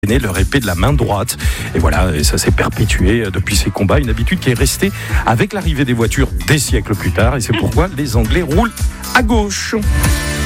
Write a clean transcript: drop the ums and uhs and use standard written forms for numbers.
leur épée de la main droite. Et voilà, et ça s'est perpétué depuis ces combats, une habitude qui est restée avec l'arrivée des voitures des siècles plus tard, et c'est pourquoi les Anglais roulent à gauche.